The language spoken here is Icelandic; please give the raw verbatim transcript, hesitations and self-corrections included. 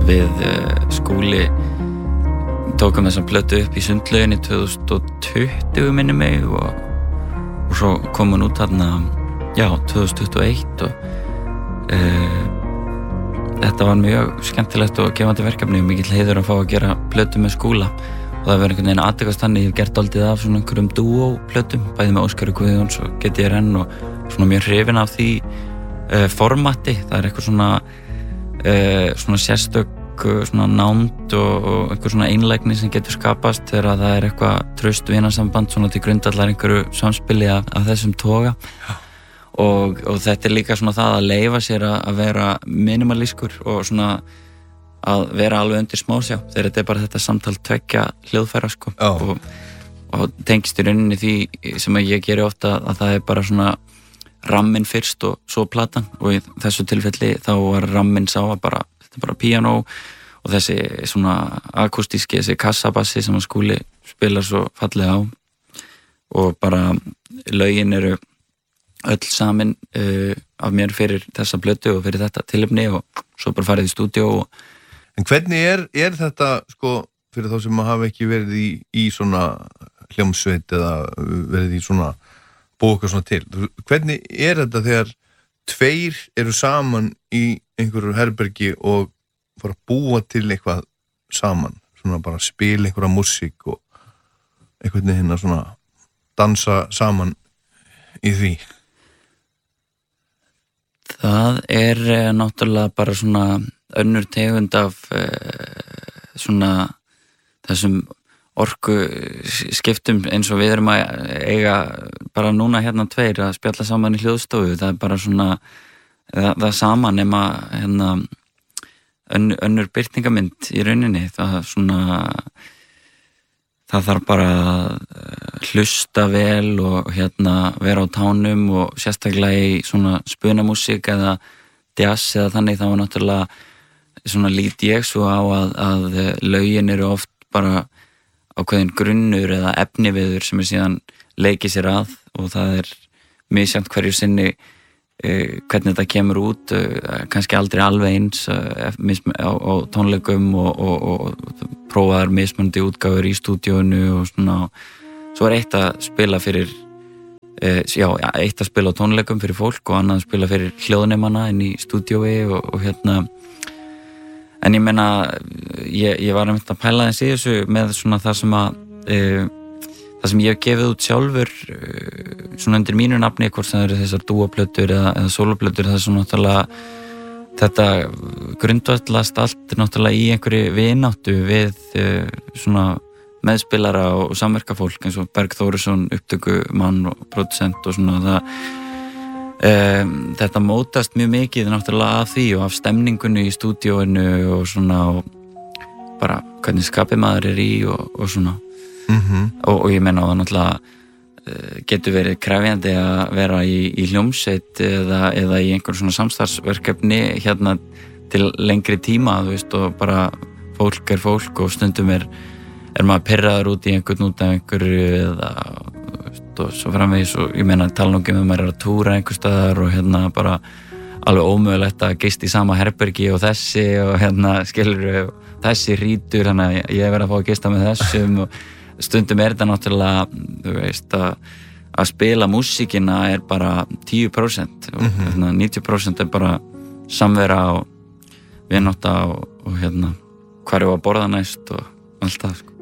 við uh, Skúli tókum þessa plötu upp í Sundlauginni tvö þúsund tuttugu minni mig og, og svo kom hún út þarna, já, tvö þúsund tuttugu og eitt og uh, þetta var mjög skemmtilegt og gefandi verkefni og mikill heiður að fá að gera plötu með Skúla og það verður einhvern veginn aðtekast þannig, ég hef gert dálítið af svona einhverjum dúó-plötum, bæði með Óskari Guðjóns og G T R N og svona mjög hrifinn af því uh, formati, það er eitthvað svona uh, svona sérstök svona nánd og, og einhver svona einlægni sem getur skapast þegar það er eitthvað traust vinasamband svona til grundvallar einhverju samspili af, af þessum toga og, og þetta er líka svona það að leyfa sér að, að vera minimalískur og svona að vera alveg undir smásjá þegar þetta er bara þetta samtal tveggja hljóðfæra sko oh. og, og tengist í rauninni því sem ég geri ofta að það er bara svona ramminn fyrst og svo platan og í þessu tilfelli þá var ramminn sá að bara bara píanó og þessi svona akústíski, þessi kassabassi sem að Skúli spilar svo fallega á og bara lögin eru öll samin uh, af mér fyrir þessa plötu og fyrir þetta tilefni og svo bara farið í stúdíó og... En hvernig er, er þetta sko fyrir þá sem hafa ekki verið í, í svona hljómsveit eða verið í svona bóka svona til, hvernig er þetta þegar tveir eru saman í einhverju herbergi og fara að búa til eitthvað saman, svona bara spila einhverja músík og einhvern veginn að svona dansa saman í því? Það er eh, náttúrulega bara svona önnur tegund af eh, svona þessum orku skiptum eins og við erum að eiga bara núna hérna tveir að spjalla saman í hljóðstofu, það er bara svona það, það sama nema hérna önnur, önnur birtingamynd í rauninni, það er svona það þarf bara að hlusta vel og hérna vera á tánum og sérstaklega í svona spunamúsík eða jazz eða þannig, þá er náttúrulega svona lít ég svo á að, að lögin eru oft bara ákveðin grunnur eða efniviður sem er síðan leikið sér að og það er misjafnt hverju sinni uh, hvernig þetta kemur út, uh, kannski aldrei alveg eins uh, á, á tónleikum og, og, og prófaðar mismunandi útgáfur í stúdíónu og svona, svo er eitt að spila fyrir uh, já, eitt að spila á tónleikum fyrir fólk og annað að spila fyrir hljóðnemana inn í stúdíói og, og hérna en ég meina, ég, ég var einmitt að pæla þess í þessu með svona það sem að e, það sem ég hef gefið út sjálfur e, svona undir mínu nafni, hvort sem það eru þessar dúaplötur eða, eða sóloplötur, það er svona náttúrulega þetta grundvallast allt náttúrulega í einhverju vináttu við e, svona meðspilara og, og samverkafólk eins og Berg Þórisson, upptökumann og producent og svona það Um, þetta mótast mjög mikið náttúrulega af því og af stemningunni í stúdíóinu og svona og bara hvernig skapið maður er í og, og svona mm-hmm. og, og ég menna það náttúrulega uh, getur verið krefjandi að vera í, í hljómsveit eða, eða í einhver svona samstarfsverkefni hérna til lengri tíma, þú veist, og bara fólk er fólk og stundum er, er maður pirraður út í einhvern út af einhverju eða og svo framvegis og ég meina tala nú ekki um að maður er að túra einhver staðar og hérna bara alveg ómögulegt að gista í sama herbergi og þessi og hérna skilur þessi rítur, þannig að ég verið að fá að gista með þessum og stundum er þetta náttúrulega, þú veist að að spila músíkina er bara tíu prósent og mm-hmm. hérna, níutíu prósent er bara samvera og vinátta og, og hérna hvar er að borða næst og allt það sko.